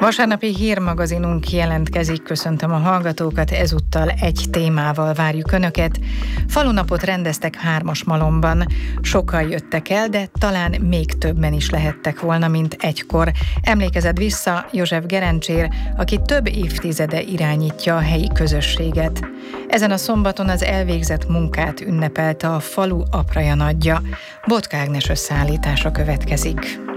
Vasárnapi hírmagazinunk jelentkezik, köszöntöm a hallgatókat, ezúttal egy témával várjuk Önöket. Falunapot rendeztek Hármasmalomban. Sokan jöttek el, de talán még többen is lehettek volna, mint egykor. Emlékezett vissza József Gerencsér, aki több évtizede irányítja a helyi közösséget. Ezen a szombaton az elvégzett munkát ünnepelte a falu apraja nagyja. Botka Ágnes összeállítása következik.